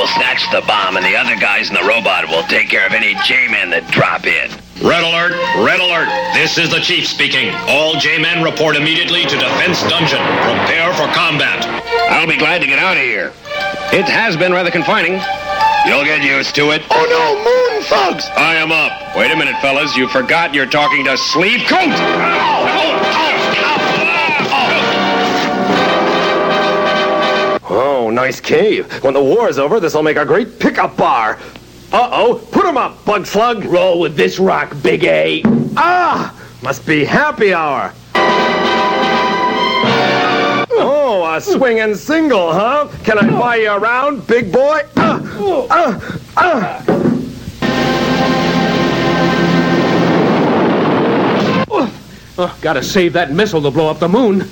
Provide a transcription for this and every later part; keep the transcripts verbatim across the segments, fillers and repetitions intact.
snatch the bomb, and the other guys in the robot will take care of any J-men that drop in. Red alert! Red alert! This is the Chief speaking. All J-men report immediately to Defense Dungeon. Prepare for combat. I'll be glad to get out of here. It has been rather confining. You'll get used to it. Oh no, moon thugs! I am up. Wait a minute, fellas. You forgot you're talking to Sleeve Coat! Ow, ow, ow, ow, Oh, nice cave. When the war's over, this'll make a great pickup bar. Uh-oh, put 'em up, Bug Slug. Roll with this rock, Big A. Ah, must be happy hour. Oh, a swinging single, huh? Can I buy you around, big boy? Uh, uh, uh. Oh, gotta save that missile to blow up the moon.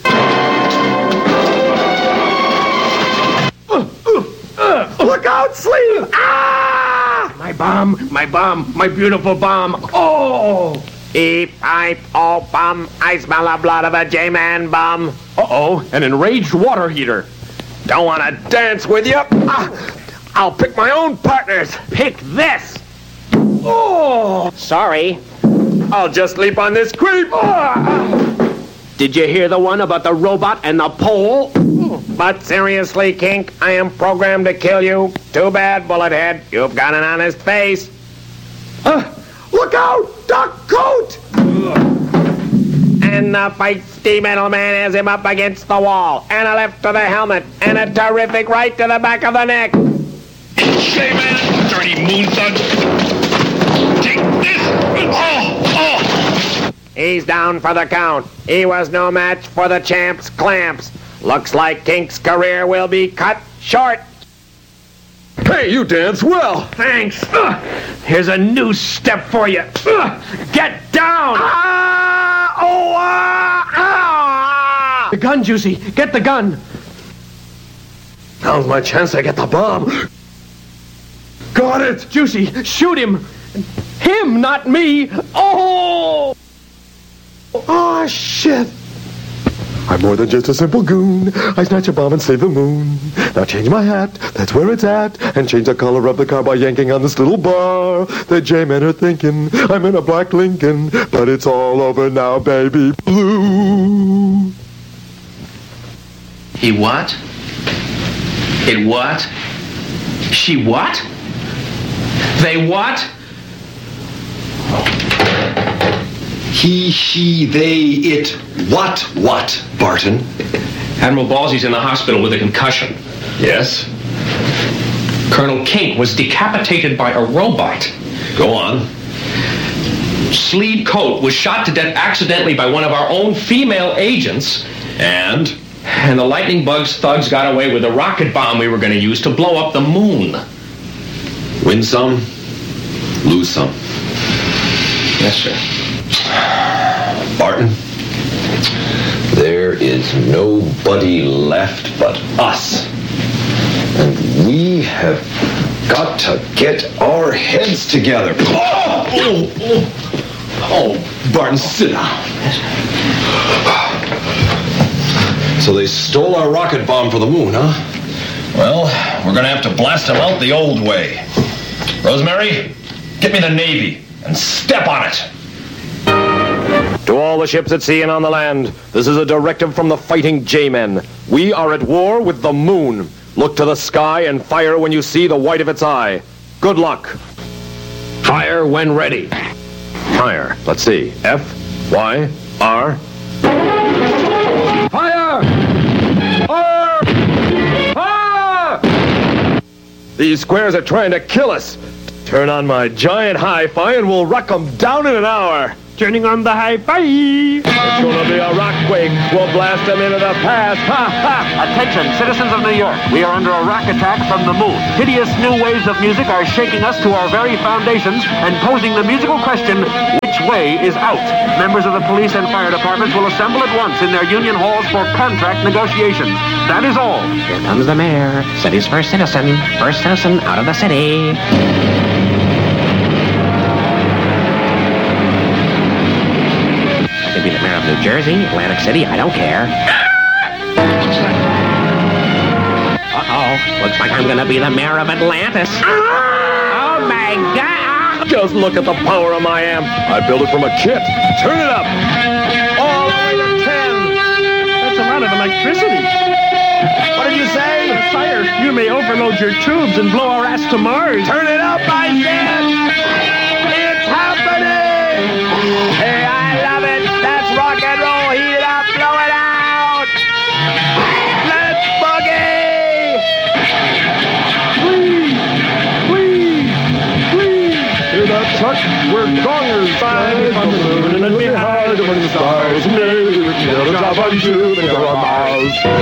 Look out, Sleeve! Ah! My bomb, my bomb, my beautiful bomb. Oh! Eep, pipe, oh, bum. I smell the blood of a J-man bum. Uh-oh, an enraged water heater. Don't want to dance with you? Ah, I'll pick my own partners. Pick this! Oh! Sorry. I'll just leap on this creep. Ah. Did you hear the one about the robot and the pole? But seriously, Kink, I am programmed to kill you. Too bad, Bullethead. You've got an honest face. Uh, look out! Doc Coat! And the feisty metal man has him up against the wall. And a left to the helmet. And a terrific right to the back of the neck. J-man, dirty moon thugs. Take this. Oh, oh. He's down for the count. He was no match for the champ's clamps. Looks like Kink's career will be cut short. Hey, you dance well. Thanks. Uh, here's a new step for you. Uh, get down! Ah! Oh! Ah! Ah! The gun, Juicy. Get the gun. Now's my chance to get the bomb. Got it! Juicy, shoot him. Him, not me. Oh! Oh, shit. I'm more than just a simple goon. I snatch a bomb and save the moon. Now change my hat, that's where it's at, and change the color of the car by yanking on this little bar. The J-men are thinking I'm in a black Lincoln, but it's all over now, baby blue. He what? It what? She what? They what? He, she, they, it, what, what, Barton? Admiral Ballsy's in the hospital with a concussion. Yes? Colonel Kink was decapitated by a robot. Go on. Sleeve Coat was shot to death accidentally by one of our own female agents. And? And the Lightning Bugs thugs got away with a rocket bomb we were going to use to blow up the moon. Win some, lose some. Yes, sir. Barton, there is nobody left but us. And we have got to get our heads together. Oh, oh, oh. oh Barton, sit down. So they stole our rocket bomb for the moon, huh? Well, we're going to have to blast them out the old way. Rosemary, get me the Navy and step on it. To all the ships at sea and on the land, this is a directive from the fighting J-men. We are at war with the moon. Look to the sky and fire when you see the white of its eye. Good luck. Fire when ready. Fire. Let's see. F, Y, R. Fire! Fire! Fire! These squares are trying to kill us. Turn on my giant hi-fi and we'll rock them down in an hour. Turning on the hi-fi. It's gonna be a rockquake. We'll blast them into the past. Ha ha! Attention, citizens of New York. We are under a rock attack from the moon. Hideous new waves of music are shaking us to our very foundations and posing the musical question, which way is out? Members of the police and fire departments will assemble at once in their union halls for contract negotiations. That is all. Here comes the mayor. City's first citizen. First citizen out of the city. Be the mayor of New Jersey, Atlantic City, I don't care. Uh-oh. Uh-oh. Looks like I'm gonna be the mayor of Atlantis. Oh, my God. Just look at the power of my amp. I built it from a kit. Turn it up. All the way to ten. That's a lot of electricity. What did you say? Sire, you may overload your tubes and blow our ass to Mars. Turn it up, I said. It's happening. Hey, I love it. That's rock and roll. Heat it up, blow it out. Let's boogie. Please, please, please. Hear that, Chuck? We're gongers. Five on the moon and behind the stars. Maybe we can build a job on Jupiter or Mars.